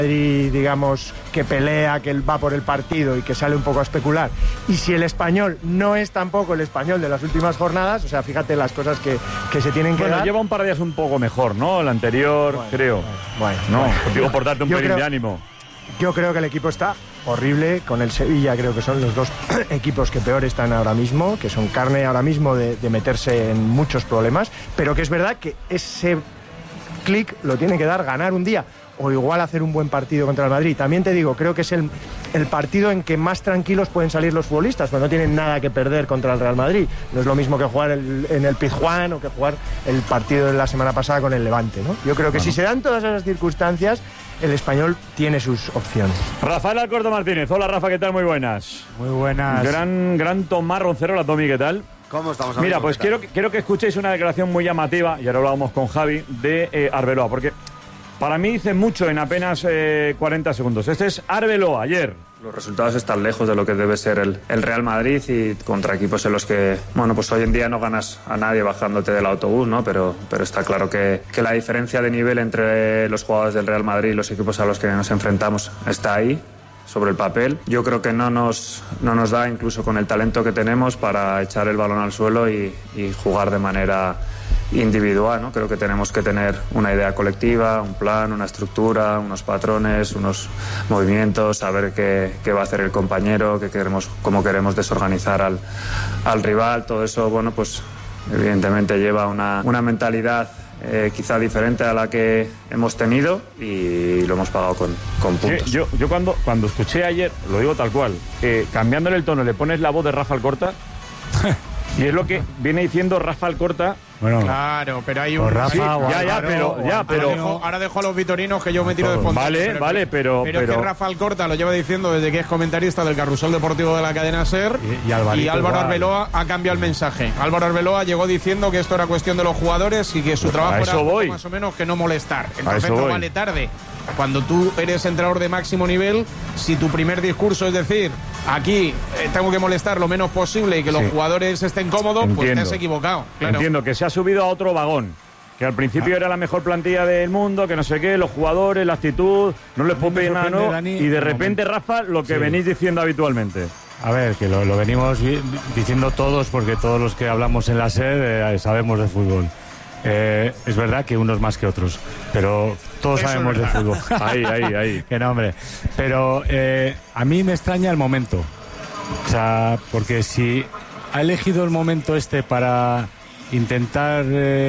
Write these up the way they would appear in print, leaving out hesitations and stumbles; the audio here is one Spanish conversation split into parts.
Madrid, digamos, que pelea, que va por el partido y que sale un poco a especular, y si el Español no es tampoco el Español de las últimas jornadas, o sea, fíjate las cosas que se tienen que dar. Lleva un par de días un poco mejor, ¿no? El anterior, creo. Digo, por darte un pelín de ánimo. Yo creo que el equipo está horrible. Con el Sevilla creo que son los dos equipos que peor están ahora mismo, que son carne ahora mismo de meterse en muchos problemas, pero que es verdad que ese clic lo tiene que dar ganar un día, o igual hacer un buen partido contra el Madrid. También te digo, creo que es el partido en que más tranquilos pueden salir los futbolistas, cuando no tienen nada que perder contra el Real Madrid. No es lo mismo que jugar en el Pizjuán o que jugar el partido de la semana pasada con el Levante, ¿no? Yo creo que si se dan todas esas circunstancias, el Español tiene sus opciones. Rafael Alcorta Martínez. Hola, Rafa, ¿qué tal? Muy buenas. Muy buenas. Gran Tomás Roncero. Hola, Tommy, ¿qué tal? ¿Cómo estamos, amigos? Mira, pues quiero que escuchéis una declaración muy llamativa, y ahora hablábamos con Javi, de Arbeloa, porque para mí dice mucho en apenas 40 segundos. Este es Arbeloa, ayer. Los resultados están lejos de lo que debe ser el Real Madrid, y contra equipos en los que, bueno, pues hoy en día no ganas a nadie bajándote del autobús, ¿no? Pero está claro que la diferencia de nivel entre los jugadores del Real Madrid y los equipos a los que nos enfrentamos está ahí, sobre el papel. Yo creo que no nos da, incluso con el talento que tenemos, para echar el balón al suelo y jugar de manera individual, ¿no? Creo que tenemos que tener una idea colectiva, un plan, una estructura, unos patrones, unos movimientos, saber qué va a hacer el compañero, cómo queremos desorganizar al rival. Todo eso, bueno, pues evidentemente lleva una mentalidad quizá diferente a la que hemos tenido, y lo hemos pagado con puntos. Yo cuando escuché ayer, lo digo tal cual, cambiándole el tono, le pones la voz de Rafa Alcorta y es lo que viene diciendo Rafa Alcorta. Bueno, claro, pero hay un... Rafa, pero ahora dejo a los vitorinos, que yo me tiro de fondo. Vale, pero es que Rafa Alcorta lo lleva diciendo desde que es comentarista del Carrusel Deportivo de la cadena SER, y Álvaro Arbeloa ha cambiado el mensaje. Álvaro Arbeloa llegó diciendo que esto era cuestión de los jugadores y que su trabajo era más o menos que no molestar. Entonces no vale tarde. Cuando tú eres entrenador de máximo nivel, si tu primer discurso es decir, aquí tengo que molestar lo menos posible y que los jugadores estén cómodos, pues te has equivocado. Claro. Entiendo que se ha subido a otro vagón, que al principio era la mejor plantilla del mundo, que no sé qué, los jugadores, la actitud, no les puedo pedir nada, ¿no? Dani, y de repente, Rafa, lo que venís diciendo habitualmente. A ver, que lo venimos diciendo todos, porque todos los que hablamos en la SER sabemos de fútbol. Es verdad que unos más que otros, pero todos sabemos de fútbol. Ahí. Que no, hombre. Pero a mí me extraña el momento. O sea, porque si ha elegido el momento para intentar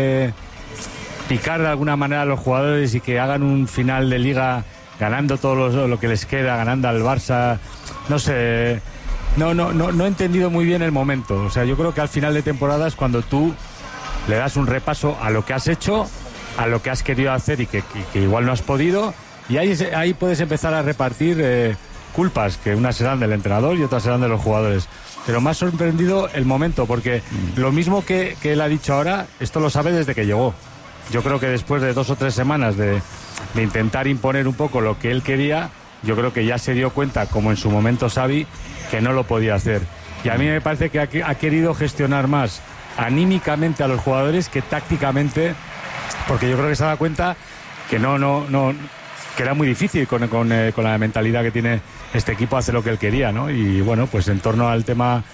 picar de alguna manera a los jugadores y que hagan un final de liga ganando todo lo que les queda, ganando al Barça, no sé, no he entendido muy bien el momento. O sea, yo creo que al final de temporada es cuando tú le das un repaso a lo que has hecho, a lo que has querido hacer y que igual no has podido, y ahí puedes empezar a repartir culpas, que unas serán del entrenador y otras serán de los jugadores. Pero me ha sorprendido el momento, porque lo mismo que él ha dicho ahora, esto lo sabe desde que llegó. Yo creo que después de 2 o 3 semanas de intentar imponer un poco lo que él quería, yo creo que ya se dio cuenta, como en su momento Xavi, que no lo podía hacer. Y a mí me parece que ha querido gestionar más anímicamente a los jugadores que tácticamente, porque yo creo que se da cuenta que que era muy difícil con la mentalidad que tiene este equipo hacer lo que él quería, ¿no? Y bueno, pues en torno al tema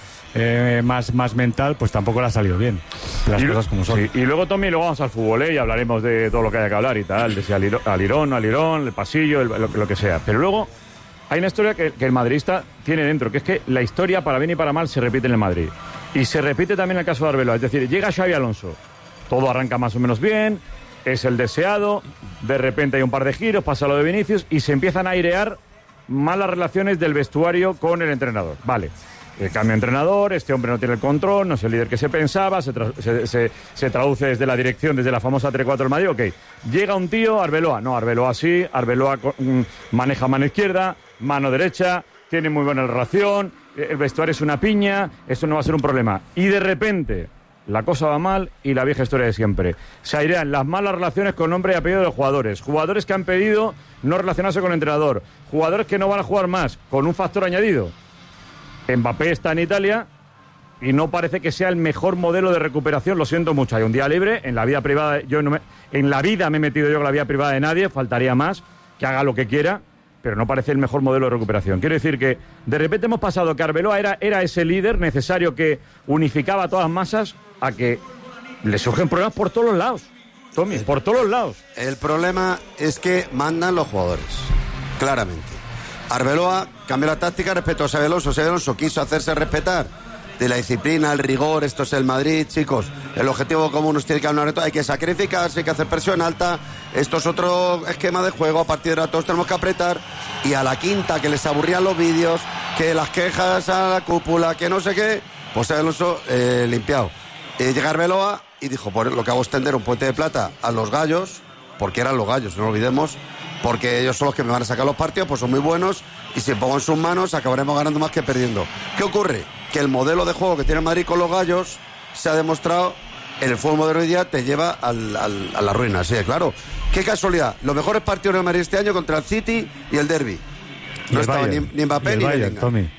más mental, pues tampoco le ha salido bien las cosas como son. Sí. Y luego, Tommy, luego vamos al fútbol, y hablaremos de todo lo que haya que hablar y tal, de si alirón, el pasillo, lo que sea. Pero luego hay una historia que el madridista tiene dentro, que es que la historia, para bien y para mal, se repite en el Madrid. Y se repite también en el caso de Arbeloa. Es decir, llega Xabi Alonso, todo arranca más o menos bien, es el deseado, de repente hay un par de giros, pasa lo de Vinicius, y se empiezan a airear malas relaciones del vestuario con el entrenador. Vale, cambia entrenador, este hombre no tiene el control, no es el líder que se pensaba, se traduce desde la dirección, desde la famosa 3-4 del Madrid, ok. Llega un tío, Arbeloa, no, Arbeloa sí, Arbeloa maneja mano izquierda, mano derecha, tiene muy buena relación, el vestuario es una piña, eso no va a ser un problema. Y de repente la cosa va mal, y la vieja historia de siempre. Se airean las malas relaciones con nombre y apellido de los jugadores. Jugadores que han pedido no relacionarse con el entrenador. Jugadores que no van a jugar más, con un factor añadido. Mbappé está en Italia y no parece que sea el mejor modelo de recuperación, lo siento mucho. Hay un día libre, en la vida privada, en la vida me he metido yo con la vida privada de nadie, faltaría más, que haga lo que quiera. pero no parece el mejor modelo de recuperación. Quiero decir que de repente hemos pasado que Arbeloa era ese líder necesario que unificaba a todas las masas a que le surgen problemas por todos los lados. Tommy, por todos los lados. El problema es que mandan los jugadores, claramente. Arbeloa cambió la táctica respecto a Xabi Alonso. Xabi Alonso quiso hacerse respetar de la disciplina, el rigor. Esto es el Madrid, chicos. El objetivo común nos tiene que dar una reto. Hay que sacrificarse, hay que hacer presión alta. Esto es otro esquema de juego. A partir de ahora todos tenemos que apretar. Y a la quinta, que les aburrían los vídeos, que las quejas a la cúpula, que no sé qué, pues Xabi Alonso limpiado. Llega Arbeloa y dijo, pues lo que hago es tender un puente de plata a los gallos, porque eran los gallos, no lo olvidemos, porque ellos son los que me van a sacar los partidos, pues son muy buenos, y si pongo en sus manos acabaremos ganando más que perdiendo. ¿Qué ocurre? Que el modelo de juego que tiene Madrid con los gallos se ha demostrado, en el fútbol moderno hoy día te lleva a la ruina, sí, claro. Qué casualidad, los mejores partidos de Madrid este año contra el City y el Derbi. No estaba ni Mbappé ni Bellingham.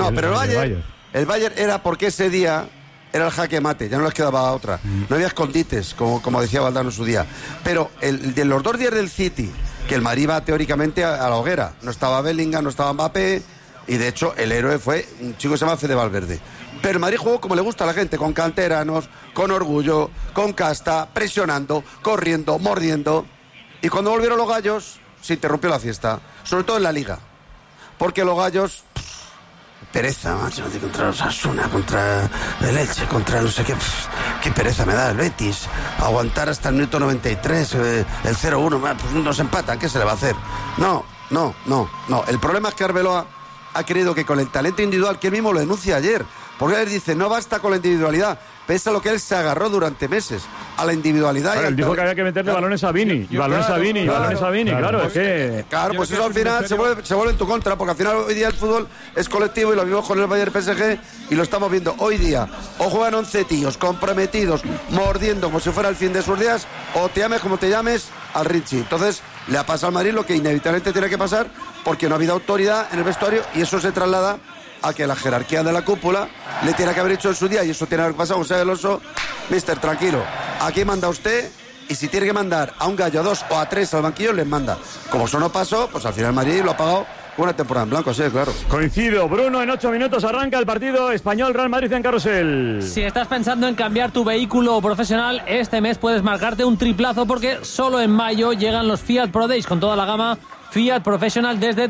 El Bayern era porque ese día era el jaque mate, ya no les quedaba otra. No había escondites, como decía Valdano en su día. Pero de los 2 días del City, que el Madrid va teóricamente a la hoguera. No estaba Bellingham, no estaba Mbappé, y de hecho el héroe fue un chico que se llama Fede Valverde. Pero el Madrid jugó como le gusta a la gente, con canteranos, con orgullo, con casta, presionando, corriendo, mordiendo. Y cuando volvieron los gallos, se interrumpió la fiesta, sobre todo en la Liga. Porque los gallos... pereza, macho, contra los Osasuna, contra el Elche, contra no sé qué. Qué pereza me da el Betis. Aguantar hasta el minuto 93, el 0-1, pues nos empatan, ¿qué se le va a hacer? No. El problema es que Arbeloa ha creído que con el talento individual, que él mismo lo denuncia ayer, porque él dice, no basta con la individualidad, pese a lo que él se agarró durante meses, a la individualidad. Claro, él dijo que había que meterle balones a Vini, balones a Vini, claro, es que... Claro, pues eso al final se vuelve en tu contra, porque al final hoy día el fútbol es colectivo, y lo vimos con el Bayern PSG, y lo estamos viendo hoy día. O juegan 11 tíos comprometidos, mordiendo como si fuera el fin de sus días, o te llames como te llames, al Richie. Entonces le ha pasado al Madrid lo que inevitablemente tiene que pasar, porque no ha habido autoridad en el vestuario, y eso se traslada a que la jerarquía de la cúpula le tiene que haber hecho en su día, y eso tiene que haber pasado con Xabi Alonso. Mister, tranquilo, aquí manda usted, y si tiene que mandar a un gallo, a 2 o a 3 al banquillo, les manda. Como eso no pasó, pues al final Madrid lo ha pagado con una temporada en blanco, sí, claro. Coincido, Bruno, en 8 minutos arranca el partido Español-Real Madrid en Carrusel. Si estás pensando en cambiar tu vehículo profesional, este mes puedes marcarte un triplazo, porque solo en mayo llegan los Fiat Pro Days con toda la gama Fiat Professional desde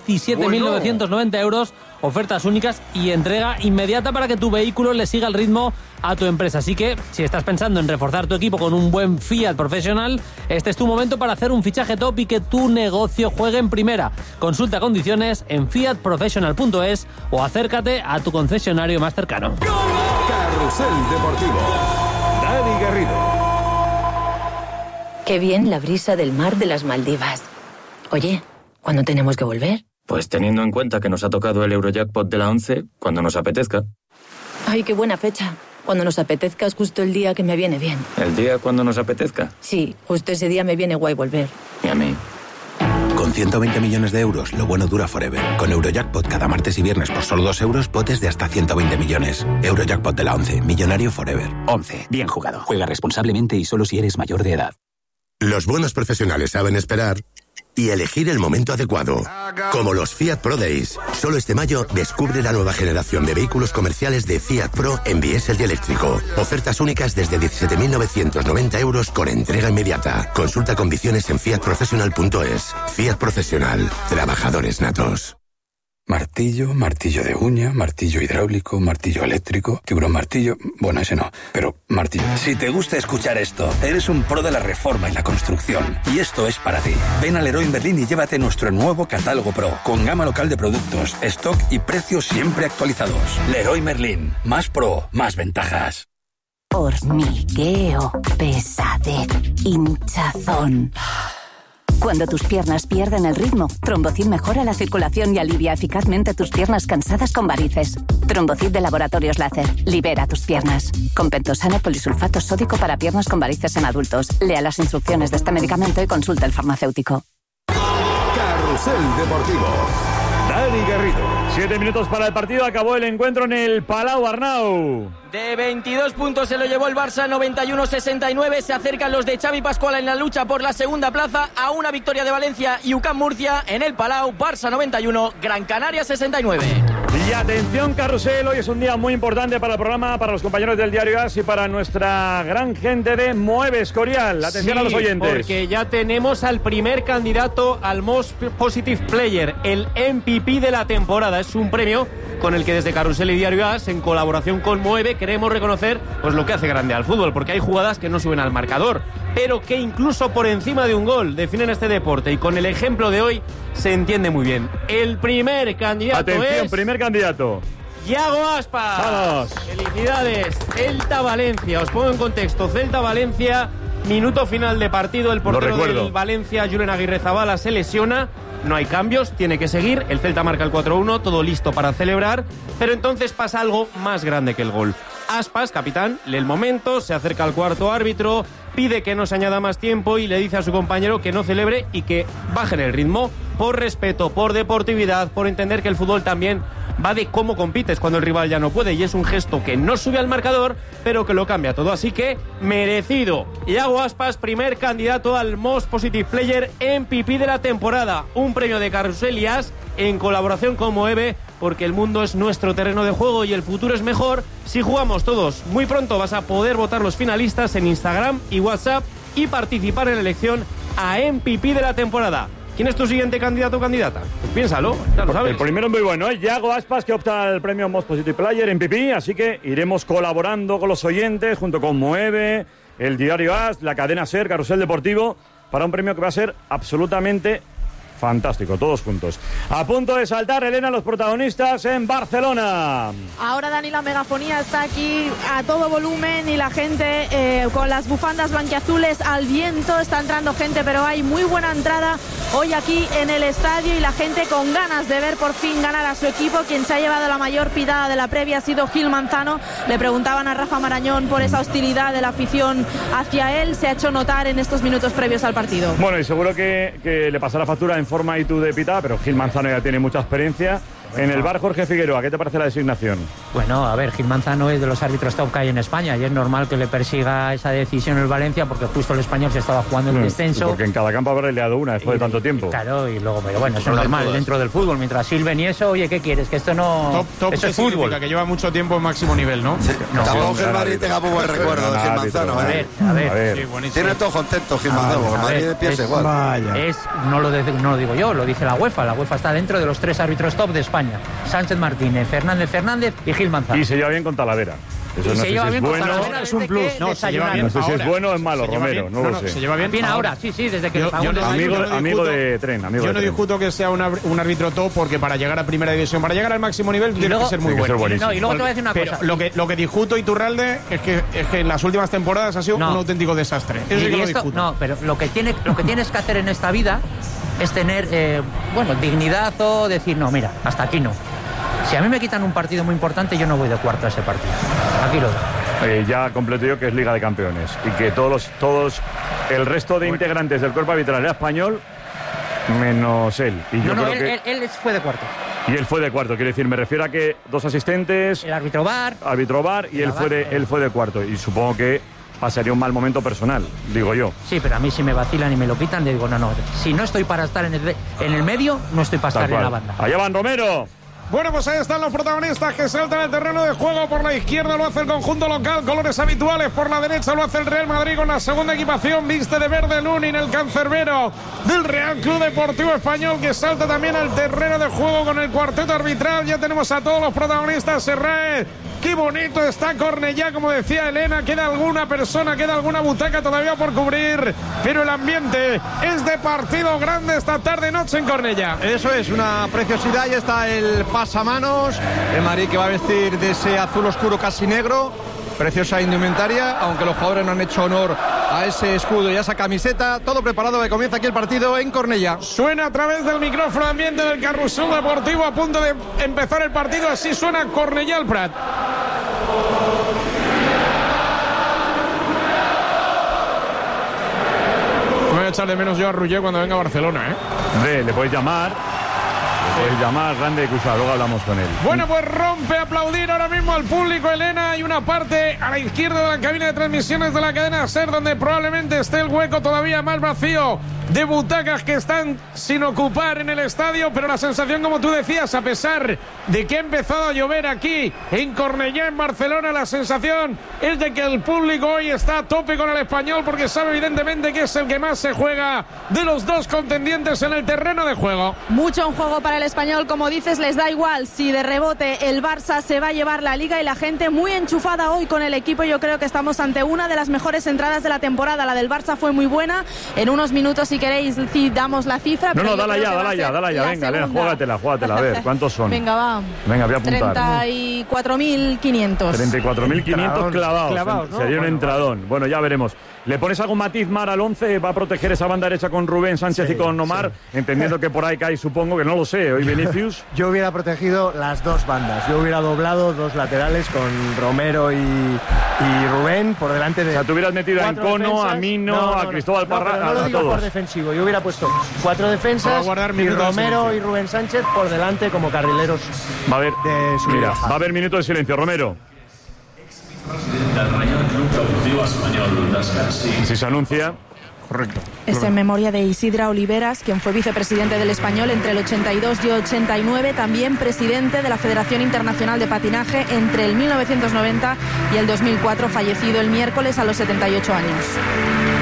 17.990 euros, ofertas únicas y entrega inmediata para que tu vehículo le siga el ritmo a tu empresa. Así que, si estás pensando en reforzar tu equipo con un buen Fiat Professional, este es tu momento para hacer un fichaje top y que tu negocio juegue en primera. Consulta condiciones en fiatprofessional.es o acércate a tu concesionario más cercano. Carrusel Deportivo. Dani Garrido. Qué bien la brisa del mar de las Maldivas. Oye, ¿cuándo tenemos que volver? Pues teniendo en cuenta que nos ha tocado el Eurojackpot de la 11, cuando nos apetezca. Ay, qué buena fecha. Cuando nos apetezca es justo el día que me viene bien. ¿El día cuando nos apetezca? Sí, justo ese día me viene guay volver. Y a mí. Con 120 millones de euros, lo bueno dura forever. Con Eurojackpot cada martes y viernes por solo 2 euros, potes de hasta 120 millones. Eurojackpot de la 11, millonario forever. 11, bien jugado. Juega responsablemente y solo si eres mayor de edad. Los buenos profesionales saben esperar y elegir el momento adecuado. Como los Fiat Pro Days. Solo este mayo descubre la nueva generación de vehículos comerciales de Fiat Pro en diésel y eléctrico. Ofertas únicas desde 17.990 euros con entrega inmediata. Consulta condiciones en fiatprofessional.es. Fiat Profesional. Trabajadores natos. Martillo, martillo de uña, martillo hidráulico, martillo eléctrico, tiburón martillo... Bueno, ese no, pero martillo. Si te gusta escuchar esto, eres un pro de la reforma y la construcción. Y esto es para ti. Ven al Leroy Merlin y llévate nuestro nuevo catálogo Pro, con gama local de productos, stock y precios siempre actualizados. Leroy Merlin. Más pro, más ventajas. Hormigueo, pesadez, hinchazón. Cuando tus piernas pierden el ritmo, Trombocid mejora la circulación y alivia eficazmente tus piernas cansadas con varices. Trombocid de Laboratorios Láser. Libera tus piernas. Con pentosano polisulfato sódico para piernas con varices en adultos. Lea las instrucciones de este medicamento y consulta al farmacéutico. Carrusel Deportivo. Dani Garrido. 7 minutos para el partido, acabó el encuentro en el Palau, Arnau. De 22 puntos se lo llevó el Barça, 91-69. Se acercan los de Xavi Pascual en la lucha por la segunda plaza a una victoria de Valencia y UCAM Murcia en el Palau. Barça 91, Gran Canaria 69. Y atención, carrusel, hoy es un día muy importante para el programa, para los compañeros del Diario AS y para nuestra gran gente de Mueve Escorial. Atención a los oyentes. Porque ya tenemos al primer candidato al Most Positive Player, el MVP de la temporada. Es un premio con el que desde Carrusel y Diario AS, en colaboración con Mueve, queremos reconocer pues lo que hace grande al fútbol, porque hay jugadas que no suben al marcador, pero que incluso por encima de un gol definen este deporte, y con el ejemplo de hoy se entiende muy bien. El primer candidato Atención, primer candidato. Yago Aspas. ¡Vamos! Felicidades. Celta Valencia. Os pongo en contexto. Celta Valencia, minuto final de partido. El portero del Valencia, Julen Aguirrezabala, se lesiona. No hay cambios, tiene que seguir. El Celta marca el 4-1, todo listo para celebrar. Pero entonces pasa algo más grande que el gol. Aspas, capitán, lee el momento, se acerca al cuarto árbitro, pide que no se añada más tiempo y le dice a su compañero que no celebre y que bajen el ritmo, por respeto, por deportividad, por entender que el fútbol también va de cómo compites cuando el rival ya no puede, y es un gesto que no sube al marcador, pero que lo cambia todo. Así que, merecido. Yago Aspas, primer candidato al Most Positive Player, MVP de la temporada. Un premio de Carrusel y AS en colaboración con Moeve, porque el mundo es nuestro terreno de juego y el futuro es mejor si jugamos todos. Muy pronto vas a poder votar los finalistas en Instagram y WhatsApp y participar en la elección a MVP de la temporada. ¿Quién es tu siguiente candidato o candidata? Pues piénsalo, ya lo sabes. El primero es muy bueno, ¿eh? Yago Aspas, que opta al premio Most Positive Player, MVP, así que iremos colaborando con los oyentes, junto con Mueve, el Diario AS, la cadena SER, Carrusel Deportivo, para un premio que va a ser absolutamente fantástico, todos juntos. A punto de saltar, Elena, los protagonistas en Barcelona. Ahora, Dani, la megafonía está aquí a todo volumen y la gente con las bufandas blanquiazules al viento. Está entrando gente, pero hay muy buena entrada hoy aquí en el estadio y la gente con ganas de ver por fin ganar a su equipo. Quien se ha llevado la mayor pitada de la previa ha sido Gil Manzano. Le preguntaban a Rafa Marañón por esa hostilidad de la afición hacia él. Se ha hecho notar en estos minutos previos al partido. Bueno, y seguro que le pasará factura en forma y tú de pitada, pero Gil Manzano ya tiene mucha experiencia. En el bar, Jorge Figueroa, ¿qué te parece la designación? Bueno, a ver, Gil Manzano es de los árbitros top que hay en España y es normal que le persiga esa decisión el Valencia, porque justo el Español se estaba jugando el descenso. Porque en cada campo habrá liado una después de tanto tiempo. Claro, y luego, pero bueno, eso es normal dentro del fútbol. Mientras silben y eso, oye, ¿qué quieres? Que esto no... Top eso es fútbol. Que lleva mucho tiempo en máximo nivel, ¿no? Sí. No, tampoco que el Madrid tenga muy buen recuerdo de Gil Manzano. A ver. Sí, tiene todo contento Gil Manzano, porque el Madrid empieza igual. No lo digo yo, lo dice la UEFA. La UEFA está dentro de los 3 árbitros top de España. Sánchez Martínez, Fernández y Gil Manzano. Y se lleva bien con Talavera. Eso no sé si es bueno. Es un plus. No sé si es bueno o es malo, Romero. No lo sé. Se lleva bien. Bien ahora, sí, desde que amigo de tren. Yo no discuto que sea un árbitro top, porque para llegar a primera división, para llegar al máximo nivel, tiene que ser muy bueno. Y luego te voy a decir una cosa. Lo que discuto, Iturralde, es que en las últimas temporadas ha sido un auténtico desastre. Eso sí que lo discuto. No, pero lo que tienes que hacer en esta vida es tener, dignidad o decir, no, mira, hasta aquí no. Si a mí me quitan un partido muy importante, yo no voy de cuarto a ese partido. Aquí lo doy. Ya completo yo que es Liga de Campeones y que todos el resto de integrantes del cuerpo arbitral era español, menos él. Y yo creo que él fue de cuarto. Y él fue de cuarto, quiero decir, me refiero a que 2 asistentes, el árbitro VAR y él fue de cuarto, y supongo que pasaría un mal momento personal, digo yo. Sí, pero a mí si me vacilan y me lo quitan, le digo, no, si no estoy para estar en el medio, no estoy para estar en la banda. Allá van, Romero. Bueno, pues ahí están los protagonistas que saltan el terreno de juego. Por la izquierda lo hace el conjunto local, colores habituales. Por la derecha lo hace el Real Madrid con la segunda equipación. Viste de verde Lunin, el cancerbero del Real Club Deportivo Español, que salta también al terreno de juego con el cuarteto arbitral. Ya tenemos a todos los protagonistas. Serrae. Qué bonito está Cornellá, como decía Elena. Queda alguna persona, queda alguna butaca todavía por cubrir, pero el ambiente es de partido grande esta tarde-noche en Cornellá. Eso es, una preciosidad. Ya está el pasamanos. El Madrid, que va a vestir de ese azul oscuro casi negro. Preciosa indumentaria, aunque los jugadores no han hecho honor a ese escudo y a esa camiseta. Todo preparado, que comienza aquí el partido en Cornellá. Suena a través del micrófono ambiente del Carrusel Deportivo, a punto de empezar el partido. Así suena Cornellá al Prat. Me voy a echar de menos yo a Ruller cuando venga a Barcelona, Le podéis llamar. Pues llamar grande Cusa, luego hablamos con él. Bueno, pues rompe a aplaudir ahora mismo al público, Elena. Hay una parte a la izquierda de la cabina de transmisiones de la cadena SER donde probablemente esté el hueco todavía más vacío de butacas que están sin ocupar en el estadio, pero la sensación, como tú decías, a pesar de que ha empezado a llover aquí en Cornellá, en Barcelona, la sensación es de que el público hoy está a tope con el Español porque sabe evidentemente que es el que más se juega de los dos contendientes en el terreno de juego. Mucho en juego para el Español, como dices, les da igual si de rebote el Barça se va a llevar la Liga, y la gente muy enchufada hoy con el equipo. Yo creo que estamos ante una de las mejores entradas de la temporada. La del Barça fue muy buena. En unos minutos, si queréis, damos la cifra. No, dala ya. Venga, Elena, júgatela. A ver, ¿cuántos son? Venga, va. Venga, voy a apuntar. 34.500. 34.500 clavados, ¿no? Sería un entradón. Bueno, ya veremos. ¿Le pones algún matiz, Mar, al 11? ¿Va a proteger esa banda derecha con Rubén Sánchez y con Omar? Sí. Entendiendo que por ahí cae, supongo, que no lo sé, hoy Vinicius. Yo hubiera protegido las dos bandas. Yo hubiera doblado dos laterales con Romero y Rubén por delante de... O sea, tú hubieras metido a Encono, a Mino, a Cristóbal Parra, no lo digo a todos. Por defensivo. Yo hubiera puesto 4 defensas y Romero y Rubén Sánchez por delante como carrileros. Va a haber minuto de silencio. Romero. Si se anuncia. Correcto. Es en memoria de Isidra Oliveras, quien fue vicepresidente del Español entre el 82 y 89, también presidente de la Federación Internacional de Patinaje entre el 1990 y el 2004, fallecido el miércoles a los 78 años.